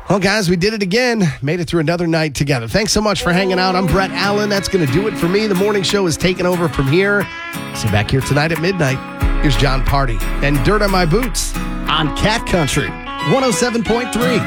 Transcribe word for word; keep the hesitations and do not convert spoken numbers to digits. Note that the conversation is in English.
Well, guys, we did it again. Made it through another night together. Thanks so much for hanging out. I'm Brett Allen. That's going to do it for me. The morning show is taking over from here. See you back here tonight at midnight. Here's John Party and Dirt on My Boots on Cat Country one oh seven point three.